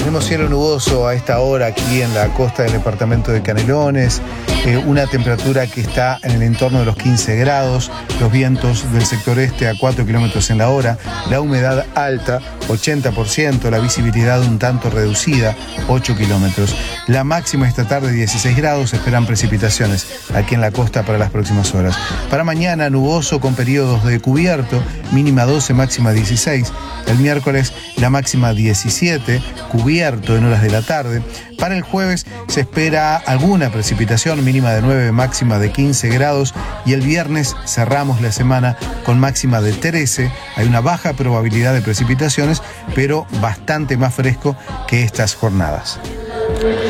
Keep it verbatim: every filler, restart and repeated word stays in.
Tenemos cielo nuboso a esta hora aquí en la costa del departamento de Canelones, eh, una temperatura que está en el entorno de los quince grados, los vientos del sector este a cuatro kilómetros en la hora, la humedad alta, ochenta por ciento, la visibilidad un tanto reducida, ocho kilómetros. La máxima esta tarde, dieciséis grados, esperan precipitaciones aquí en la costa para las próximas horas. Para mañana, nuboso con periodos de cubierto, mínima doce, máxima dieciséis. El miércoles, la máxima diecisiete, cubierto en horas de la tarde. Para el jueves se espera alguna precipitación, mínima de nueve, máxima de quince grados. Y el viernes cerramos la semana con máxima de trece. Hay una baja probabilidad de precipitaciones, pero bastante más fresco que estas jornadas.